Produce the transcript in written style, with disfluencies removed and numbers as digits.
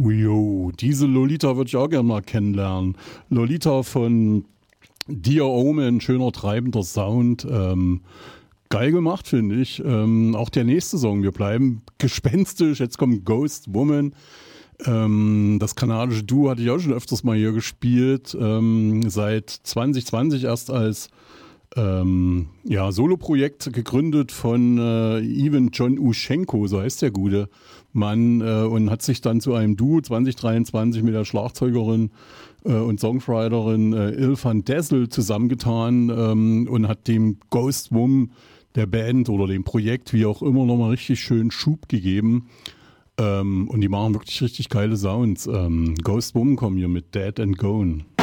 Jo, diese Lolita würde ich auch gerne mal kennenlernen. Lolita von Dear Omen, schöner treibender Sound. Geil gemacht, finde ich. Auch der nächste Song, wir bleiben gespenstisch. Jetzt kommt Ghost Woman. Das kanadische Duo hatte ich auch schon öfters mal hier gespielt. Seit 2020 erst als Soloprojekt gegründet von Ivan John Uschenko, so heißt der gute Mann, und hat sich dann zu einem Duo 2023 mit der Schlagzeugerin und Songwriterin Ilfan Dessel zusammengetan und hat dem Ghost Woman der Band oder dem Projekt, wie auch immer, nochmal richtig schön Schub gegeben. Und die machen wirklich richtig geile Sounds. Ghost Woman kommen hier mit Dead and Gone.